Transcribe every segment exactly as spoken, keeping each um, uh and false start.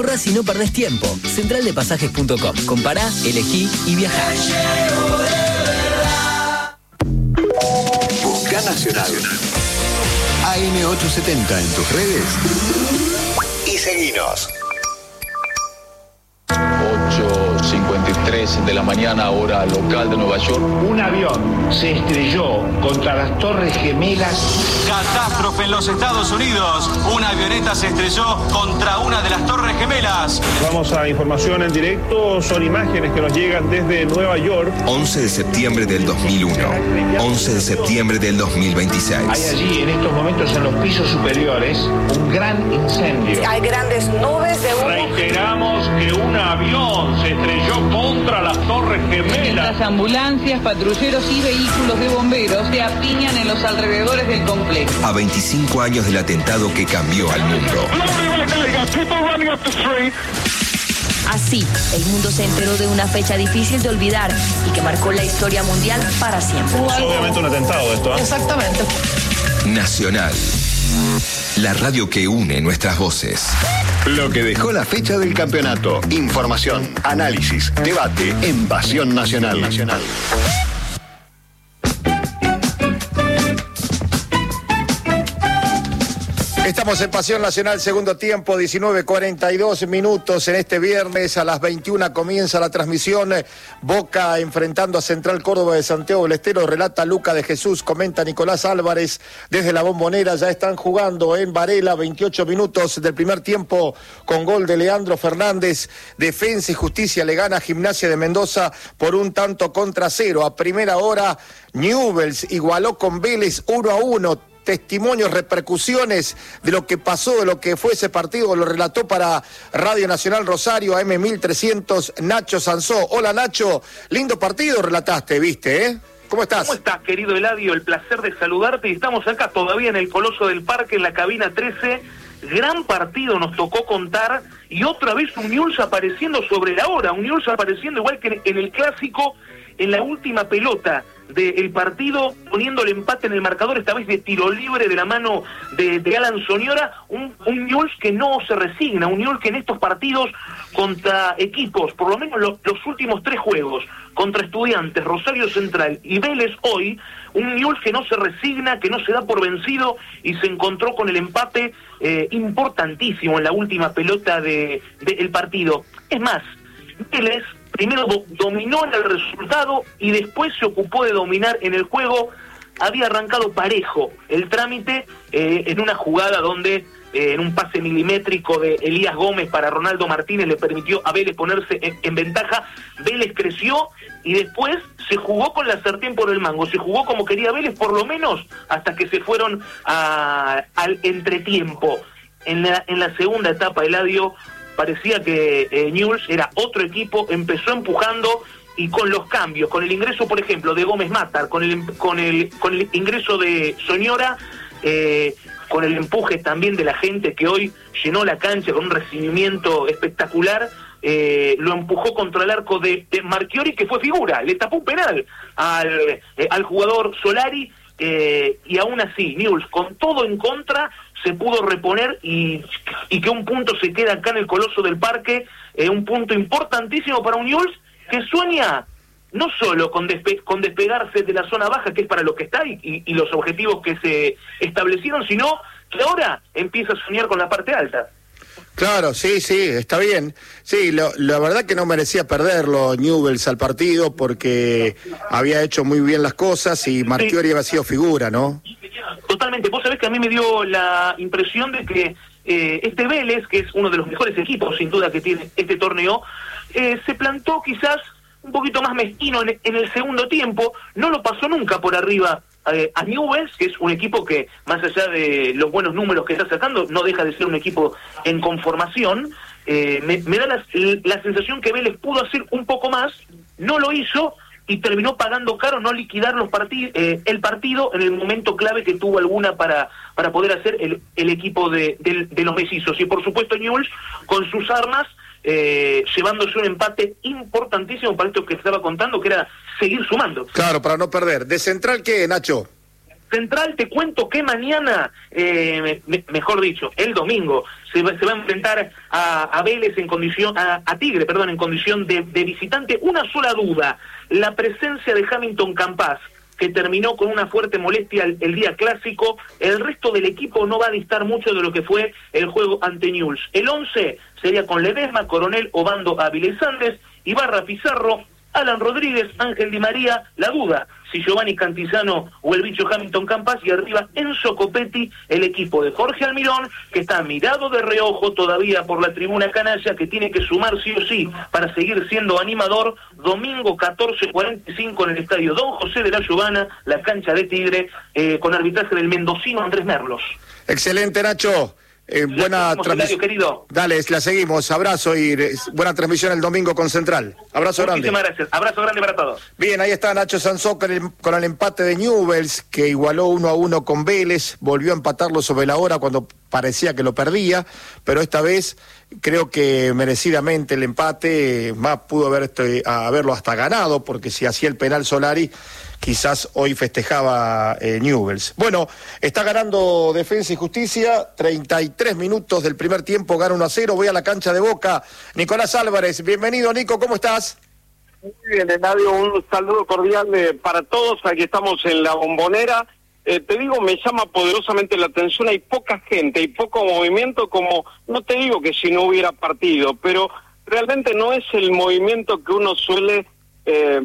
Ahorrás y no perdés tiempo. central de pasajes punto com. Compará, elegí y viajá. Busca Nacional. A M ochocientos setenta en tus redes y seguinos. ocho cincuenta y tres de la mañana, hora local de Nueva York. Un avión se estrelló contra las Torres Gemelas. Catástrofe en los Estados Unidos. Una avioneta se estrelló contra una de las Torres Gemelas. Vamos a información en directo. Son imágenes que nos llegan desde Nueva York. once de septiembre del dos mil uno. once de septiembre del dos mil veintiséis. Hay allí en estos momentos en los pisos superiores un gran incendio. Hay grandes nubes de humo. Reiteramos que un avión se estrelló contra las Torres Gemelas. Las ambulancias, patrulleros y vehículos de bomberos se apiñan en los alrededores del complejo. A veinticinco años del atentado que cambió al mundo. Así, el mundo se enteró de una fecha difícil de olvidar y que marcó la historia mundial para siempre. Es obviamente un atentado esto, ¿eh? Exactamente. Nacional. La radio que une nuestras voces. Lo que dejó la fecha del campeonato. Información, análisis, debate en Pasión Nacional. Nacional. Estamos en Pasión Nacional, segundo tiempo, diecinueve cuarenta y dos minutos en este viernes. A las veintiuna comienza la transmisión. Boca enfrentando a Central Córdoba de Santiago del Estero. Relata Luca de Jesús, comenta Nicolás Álvarez desde la Bombonera. Ya están jugando en Varela, veintiocho minutos del primer tiempo con gol de Leandro Fernández. Defensa y Justicia le gana a Gimnasia de Mendoza por un tanto contra cero. A primera hora, Newell's igualó con Vélez uno a uno. Testimonios, repercusiones de lo que pasó, de lo que fue ese partido, lo relató para Radio Nacional Rosario, A M mil trescientos, Nacho Sansó. Hola Nacho, lindo partido relataste, viste, ¿eh? ¿Cómo estás? ¿Cómo estás, querido Eladio? El placer de saludarte y estamos acá todavía en el Coloso del Parque, en la cabina trece. Gran partido nos tocó contar y otra vez un Newell's apareciendo sobre la hora, un Newell's apareciendo igual que en el Clásico, en la última pelota del partido, poniendo el empate en el marcador, esta vez de tiro libre de la mano de, de Alan Soñora, un, un Newell's que no se resigna, un Newell's que en estos partidos contra equipos, por lo menos lo, los últimos tres juegos, contra Estudiantes, Rosario Central y Vélez hoy, un Newell's que no se resigna, que no se da por vencido y se encontró con el empate eh, importantísimo en la última pelota de, de el partido. Es más, Vélez primero do, dominó en el resultado y después se ocupó de dominar en el juego. Había arrancado parejo el trámite eh, en una jugada donde eh, en un pase milimétrico de Elías Gómez para Ronaldo Martínez le permitió a Vélez ponerse en, en ventaja. Vélez creció y después se jugó con la sartén por el mango, se jugó como quería Vélez por lo menos hasta que se fueron a, al entretiempo. En la, en la segunda etapa, Eladio, parecía que eh, Newell's era otro equipo, empezó empujando y con los cambios, con el ingreso, por ejemplo, de Gómez Matar, con el con el con el ingreso de Soñora, eh, con el empuje también de la gente que hoy llenó la cancha con un recibimiento espectacular, eh, lo empujó contra el arco de, de Marchiori, que fue figura, le tapó un penal al, eh, al jugador Solari, eh, y aún así, Newell's, con todo en contra, se pudo reponer y, y que un punto se queda acá en el Coloso del Parque, eh, un punto importantísimo para un Newell's que sueña no solo con, despe con despegarse de la zona baja, que es para lo que está, y, y, y los objetivos que se establecieron, sino que ahora empieza a soñar con la parte alta. Claro, sí, sí, está bien. Sí, lo, la verdad que no merecía perderlo Newell's al partido porque había hecho muy bien las cosas y Marchiori sí había sido figura, ¿no? Totalmente. Vos sabés que a mí me dio la impresión de que eh, este Vélez, que es uno de los mejores equipos sin duda que tiene este torneo, eh, se plantó quizás un poquito más mezquino en, en el segundo tiempo, no lo pasó nunca por arriba eh, a Newell's, que es un equipo que, más allá de los buenos números que está sacando, no deja de ser un equipo en conformación. Eh, me, me da la, la sensación que Vélez pudo hacer un poco más, no lo hizo y terminó pagando caro no liquidar los partid eh, el partido en el momento clave que tuvo alguna para para poder hacer el, el equipo de, de, de los mellizos. Y por supuesto Newell's con sus armas eh, llevándose un empate importantísimo para esto que estaba contando, que era seguir sumando. Claro, para no perder. ¿De Central qué, Nacho? Central, te cuento que mañana, eh, me, mejor dicho, el domingo, se va, se va a enfrentar a, a Vélez en condición, a, a Tigre, perdón, en condición de, de visitante. Una sola duda, la presencia de Hamilton Campas, que terminó con una fuerte molestia el, el día clásico. El resto del equipo no va a distar mucho de lo que fue el juego ante Newell's. El once sería con Ledesma, Coronel, Obando, Áviles Andes, Ibarra, Pizarro, Alan Rodríguez, Ángel Di María. La duda, si Giovanni Cantizano o el bicho Hamilton Campas, y arriba Enzo Copetti, el equipo de Jorge Almirón, que está mirado de reojo todavía por la tribuna canalla, que tiene que sumar sí o sí para seguir siendo animador. Domingo catorce cuarenta y cinco en el estadio Don José de la Giovana, la cancha de Tigre, eh, con arbitraje del mendocino Andrés Merlos. Excelente, Nacho. Eh, buena transmisión, querido. Dale, la seguimos. Abrazo y eh, buena transmisión el domingo con Central. Abrazo grande. Muchísimas gracias. Abrazo grande para todos. Bien, ahí está Nacho Sansó con el, con el empate de Newell's, que igualó uno a uno con Vélez, volvió a empatarlo sobre la hora cuando parecía que lo perdía, pero esta vez creo que merecidamente el empate, más pudo haber este, haberlo hasta ganado, porque si hacía el penal Solari, quizás hoy festejaba eh, Newell's. Bueno, está ganando Defensa y Justicia, treinta y tres minutos del primer tiempo, gana uno a cero, voy a la cancha de Boca. Nicolás Álvarez, bienvenido Nico, ¿cómo estás? Muy bien, Nadio, un saludo cordial eh, para todos, aquí estamos en la Bombonera. Eh, te digo, me llama poderosamente la atención, hay poca gente, hay poco movimiento, como, no te digo que si no hubiera partido, pero realmente no es el movimiento que uno suele eh,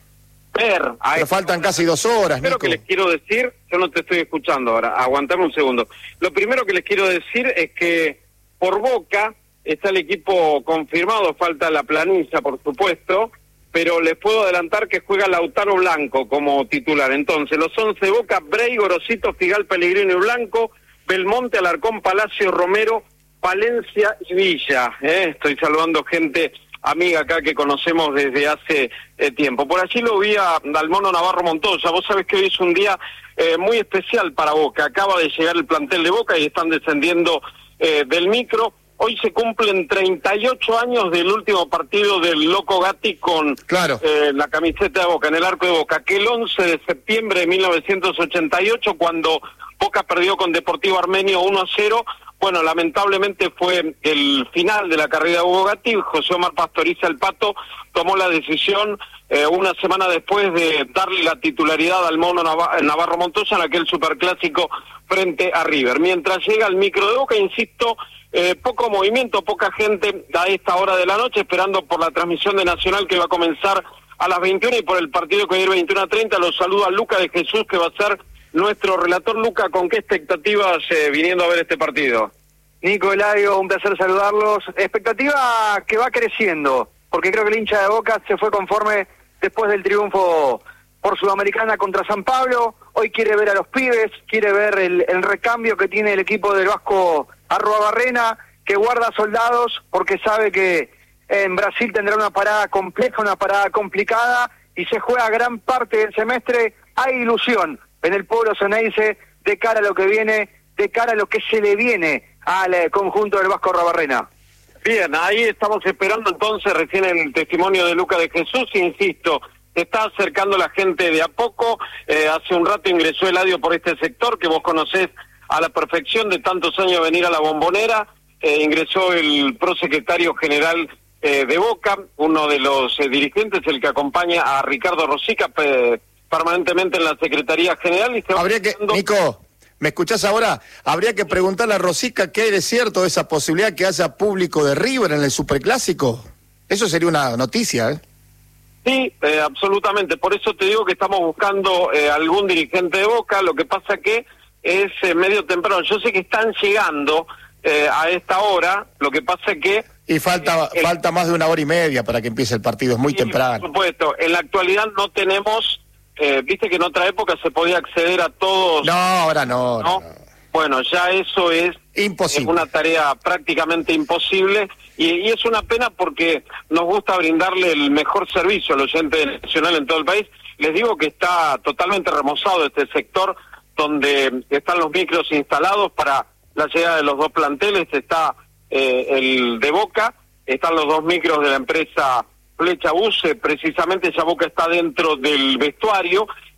ver. Pero faltan casi dos horas, Nico. Lo primero que les quiero decir, yo no te estoy escuchando ahora, aguantame un segundo. Lo primero que les quiero decir es que por Boca está el equipo confirmado, falta la planilla, por supuesto, pero les puedo adelantar que juega Lautaro Blanco como titular. Entonces, los once Boca: Brey, Gorosito, Figal, Pellegrino y Blanco, Belmonte, Alarcón, Palacio, Romero, Palencia y Villa. ¿eh? Estoy saludando gente amiga acá que conocemos desde hace eh, tiempo. Por allí lo vi a, al Mono Navarro Montoya. Vos sabés que hoy es un día eh, muy especial para Boca. Acaba de llegar el plantel de Boca y están descendiendo eh, del micro. Hoy se cumplen treinta y ocho años del último partido del Loco Gatti con claro. eh, la camiseta de Boca, en el arco de Boca, que el once de septiembre de mil novecientos ochenta y ocho, cuando Boca perdió con Deportivo Armenio uno a cero, bueno, lamentablemente fue el final de la carrera de Hugo Gatti. José Omar Pastoriza, el Pato, tomó la decisión eh, una semana después de darle la titularidad al Mono Nav- Navarro Montoya en aquel superclásico frente a River. Mientras llega el micro de Boca, insisto, Eh, poco movimiento, poca gente a esta hora de la noche, esperando por la transmisión de Nacional que va a comenzar a las veintiuna y por el partido que va a ir veintiuno a treinta. Los saluda Luca de Jesús, que va a ser nuestro relator. Luca, ¿con qué expectativas eh, viniendo a ver este partido? Nico, Eladio, un placer saludarlos. Expectativa que va creciendo, porque creo que el hincha de Boca se fue conforme después del triunfo por Sudamericana contra San Pablo. Hoy quiere ver a los pibes, quiere ver el, el recambio que tiene el equipo del Vasco Arruabarrena, que guarda soldados porque sabe que en Brasil tendrá una parada compleja, una parada complicada, y se juega gran parte del semestre. Hay ilusión en el pueblo ceneice de cara a lo que viene, de cara a lo que se le viene al eh, conjunto del Vasco Arruabarrena. Bien, ahí estamos esperando entonces recién el testimonio de Luca de Jesús, insisto, se está acercando la gente de a poco. Eh, hace un rato ingresó Eladio por este sector que vos conocés a la perfección de tantos años venir a la Bombonera. Eh, ingresó el prosecretario general eh, de Boca, uno de los eh, dirigentes, el que acompaña a Ricardo Rosica eh, permanentemente en la Secretaría General. Y se Habría que, dando... Nico, ¿me escuchás ahora? Habría que preguntarle a Rosica qué hay de cierto de esa posibilidad que haya público de River en el Superclásico. Eso sería una noticia, ¿eh? Sí, eh, absolutamente. Por eso te digo que estamos buscando eh, algún dirigente de Boca. Lo que pasa que es eh, medio temprano. Yo sé que están llegando eh, a esta hora, lo que pasa es que... Y falta eh, falta más de una hora y media para que empiece el partido, es muy sí, temprano. Por supuesto, en la actualidad no tenemos, eh, viste que en otra época se podía acceder a todos... No, ahora no. ¿no? no. Bueno, ya eso es, imposible. Es una tarea prácticamente imposible, y, y es una pena porque nos gusta brindarle el mejor servicio al oyente nacional en todo el país. Les digo que está totalmente remozado este sector, donde están los micros instalados para la llegada de los dos planteles. Está eh, el de Boca, están los dos micros de la empresa Flecha Bus, eh, precisamente ya Boca está dentro del vestuario,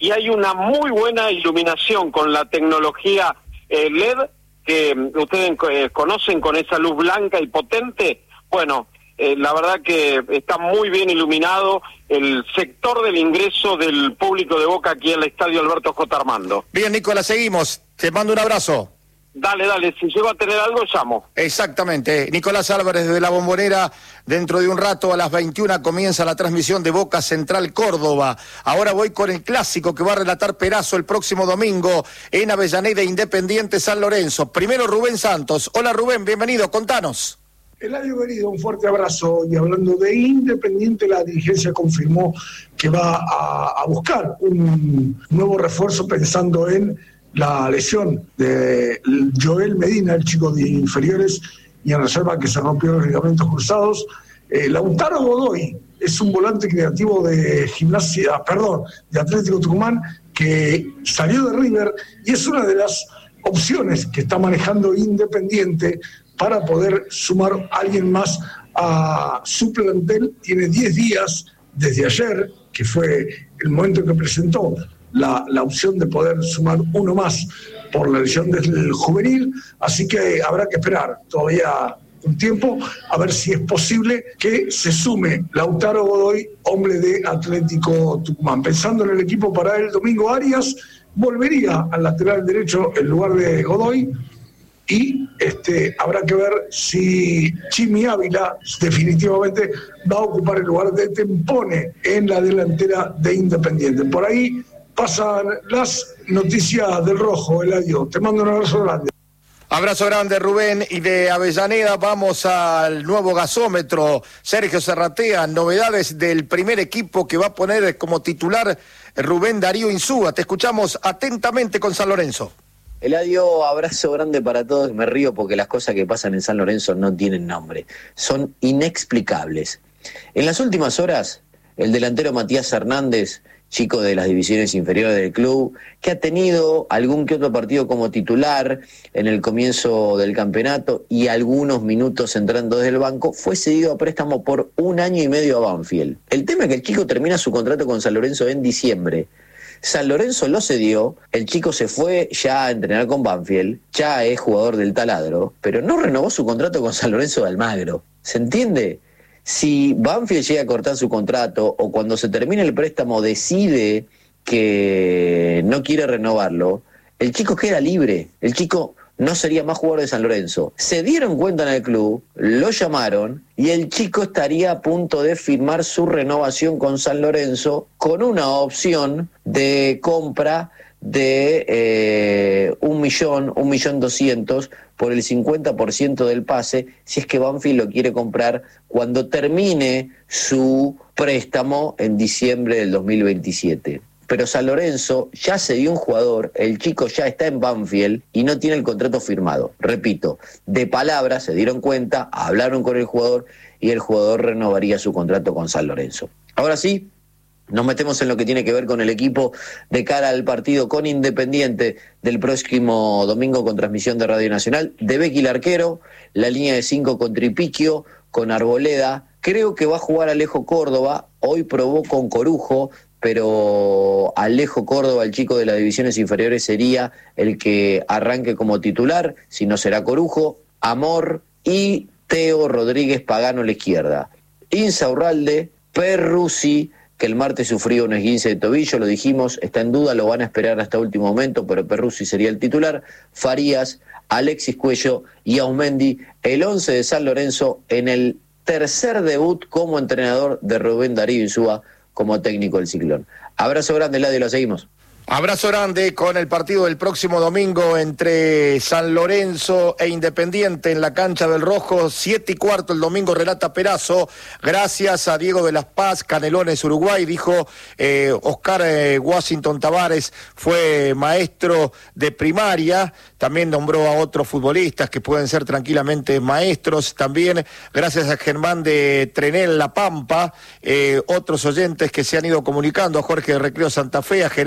y hay una muy buena iluminación con la tecnología eh, L E D que um, ustedes eh, conocen, con esa luz blanca y potente. Bueno, eh, la verdad que está muy bien iluminado el sector del ingreso del público de Boca aquí en el Estadio Alberto J. Armando. Bien, Nicolás, seguimos. Te mando un abrazo. Dale, dale, si llego a tener algo, llamo. Exactamente. Nicolás Álvarez de la Bombonera. Dentro de un rato, a las veintiuna, comienza la transmisión de Boca Central Córdoba. Ahora voy con el clásico que va a relatar Perazo el próximo domingo en Avellaneda, Independiente San Lorenzo. Primero Rubén Santos. Hola Rubén, bienvenido, contanos. Eladio querido, un fuerte abrazo. Y hablando de Independiente, la dirigencia confirmó que va a, a buscar un nuevo refuerzo pensando en la lesión de Joel Medina, el chico de inferiores, y en reserva que se rompió los ligamentos cruzados. Eh, Lautaro Godoy es un volante creativo de Gimnasia, perdón, de Atlético Tucumán, que salió de River y es una de las opciones que está manejando Independiente para poder sumar a alguien más a su plantel. Tiene diez días desde ayer, que fue el momento en que presentó La, la opción de poder sumar uno más por la lesión del juvenil, así que habrá que esperar todavía un tiempo a ver si es posible que se sume Lautaro Godoy, hombre de Atlético Tucumán. Pensando en el equipo para el domingo, Arias volvería al lateral derecho en lugar de Godoy, y este, habrá que ver si Chimi Ávila definitivamente va a ocupar el lugar de Tempone en la delantera de Independiente. Por ahí pasan las noticias del Rojo, Eladio. Te mando un abrazo grande. Abrazo grande, Rubén. Y de Avellaneda vamos al nuevo gasómetro. Sergio Serratea, novedades del primer equipo que va a poner como titular Rubén Darío Insúa. Te escuchamos atentamente con San Lorenzo. Eladio, abrazo grande para todos. Me río porque las cosas que pasan en San Lorenzo no tienen nombre. Son inexplicables. En las últimas horas, el delantero Matías Hernández, chico de las divisiones inferiores del club, que ha tenido algún que otro partido como titular en el comienzo del campeonato y algunos minutos entrando desde el banco, fue cedido a préstamo por un año y medio a Banfield. El tema es que el chico termina su contrato con San Lorenzo en diciembre. San Lorenzo lo cedió, el chico se fue ya a entrenar con Banfield, ya es jugador del taladro, pero no renovó su contrato con San Lorenzo de Almagro. ¿Se entiende? Si Banfield llega a cortar su contrato o cuando se termine el préstamo decide que no quiere renovarlo, el chico queda libre, el chico no sería más jugador de San Lorenzo. Se dieron cuenta en el club, lo llamaron y el chico estaría a punto de firmar su renovación con San Lorenzo con una opción de compra de eh, un millón, un millón doscientos por el cincuenta por ciento del pase, si es que Banfield lo quiere comprar cuando termine su préstamo en diciembre del dos mil veintisiete. Pero San Lorenzo ya se dio un jugador, el chico ya está en Banfield y no tiene el contrato firmado. Repito, de palabra se dieron cuenta, hablaron con el jugador y el jugador renovaría su contrato con San Lorenzo. Ahora sí, nos metemos en lo que tiene que ver con el equipo de cara al partido con Independiente del próximo domingo con transmisión de Radio Nacional. De Becky el arquero, la línea de cinco con Tripiquio, con Arboleda. Creo que va a jugar Alejo Córdoba, hoy probó con Corujo, pero Alejo Córdoba, el chico de las divisiones inferiores, sería el que arranque como titular, si no será Corujo, Amor y Teo Rodríguez Pagano a la izquierda. Insaurralde, Perruzzi, que el martes sufrió un esguince de tobillo, lo dijimos, está en duda, lo van a esperar hasta último momento, pero Perruzzi sería el titular. Farías, Alexis Cuello y Aumendi, el once de San Lorenzo en el tercer debut como entrenador de Rubén Darío Insúa como técnico del Ciclón. Abrazo grande, Eladio, lo seguimos. Abrazo grande con el partido del próximo domingo entre San Lorenzo e Independiente en la cancha del Rojo, siete y cuarto el domingo, relata Perazo. Gracias a Diego de las Paz, Canelones, Uruguay, dijo eh, Oscar eh, Washington Tavares, fue maestro de primaria, también nombró a otros futbolistas que pueden ser tranquilamente maestros, también gracias a Germán de Trenel La Pampa, eh, otros oyentes que se han ido comunicando, a Jorge de Recreo Santa Fe, a Gerardo de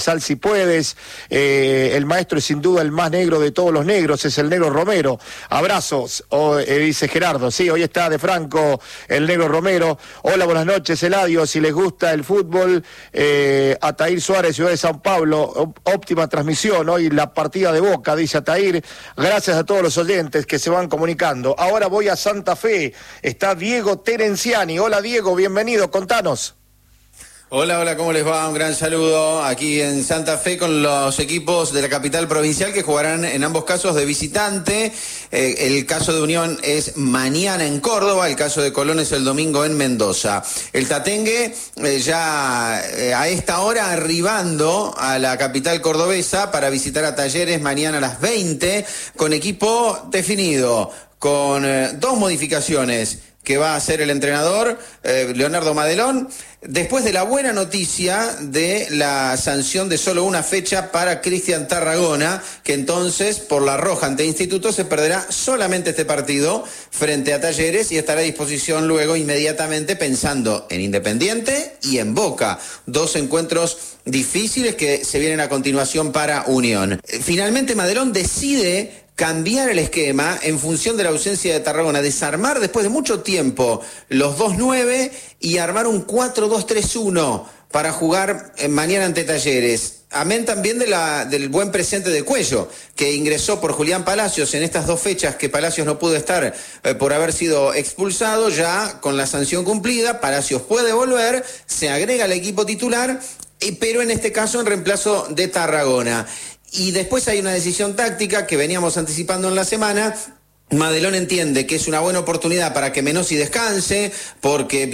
sal si puedes. Eh, el maestro es sin duda el más negro de todos los negros, es el negro Romero. Abrazos, oh, eh, dice Gerardo. Sí, hoy está de Franco el negro Romero. Hola, buenas noches, Eladio. Si les gusta el fútbol, eh, Atair Suárez, Ciudad de San Pablo, óptima transmisión. Hoy la partida de Boca, dice Atair. Gracias a todos los oyentes que se van comunicando. Ahora voy a Santa Fe. Está Diego Terenciani. Hola, Diego, bienvenido. Contanos. Hola, hola, ¿cómo les va? Un gran saludo aquí en Santa Fe con los equipos de la capital provincial que jugarán en ambos casos de visitante. Eh, el caso de Unión es mañana en Córdoba, el caso de Colón es el domingo en Mendoza. El Tatengue eh, ya eh, a esta hora arribando a la capital cordobesa para visitar a Talleres mañana a las veinte con equipo definido, con eh, dos modificaciones que va a hacer el entrenador eh, Leonardo Madelón, después de la buena noticia de la sanción de solo una fecha para Cristian Tarragona, que entonces por la roja ante Instituto se perderá solamente este partido frente a Talleres y estará a disposición luego inmediatamente pensando en Independiente y en Boca, dos encuentros difíciles que se vienen a continuación para Unión. Finalmente Madelón decide cambiar el esquema en función de la ausencia de Tarragona, desarmar después de mucho tiempo los dos nueve y armar un cuatro dos tres uno para jugar mañana ante Talleres. Amén también de la, del buen presente de Cuello, que ingresó por Julián Palacios en estas dos fechas que Palacios no pudo estar eh, por haber sido expulsado. Ya con la sanción cumplida, Palacios puede volver, se agrega al equipo titular, eh, pero en este caso en reemplazo de Tarragona. Y después hay una decisión táctica que veníamos anticipando en la semana. Madelón entiende que es una buena oportunidad para que Menossi descanse, porque